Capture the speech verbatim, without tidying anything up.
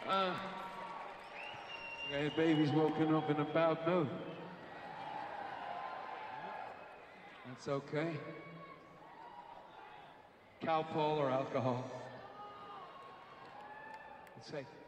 Uh, okay, baby's woken up in a bad mood. That's okay. Calpol or alcohol. Let's say.